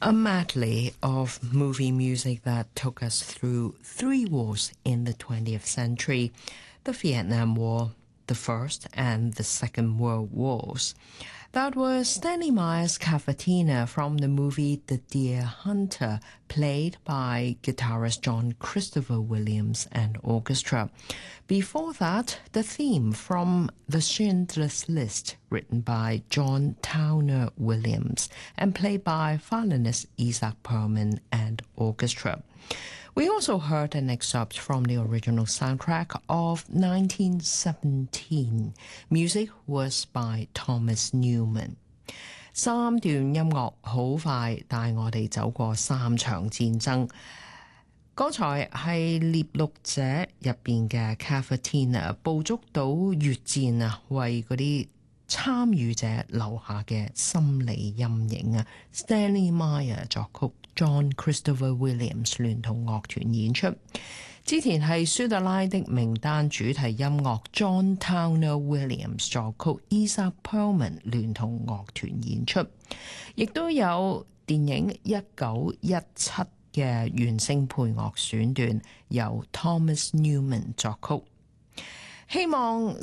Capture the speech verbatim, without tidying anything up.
A medley of movie music that took us through three wars in the twentieth century, the Vietnam War, the First and the Second World Wars. That was Stanley Meyer's Cavatina from the movie The Deer Hunter, played by guitarist John Christopher Williams and orchestra. Before that, the theme from The Schindler's List, written by John Towner Williams and played by violinist Isaac Perlman and orchestra. We also heard an excerpt from the original soundtrack of nineteen seventeen. Music was by Thomas Newman. 三段音樂好快帶我哋走過三場戰爭。剛才係獵鹿者入邊嘅 Cavatina 捕捉到越戰啊，為嗰啲參與者留下嘅心理陰影啊。Stanley Meyer 作曲。John Christopher Williams 聯同樂團演出，之前係舒特拉的名單主題音樂 John Towner Williams 作曲 Isaac Perlman 聯同樂團演出，亦都有電影一九一七嘅原聲配樂選段由 Thomas Newman 作曲。希望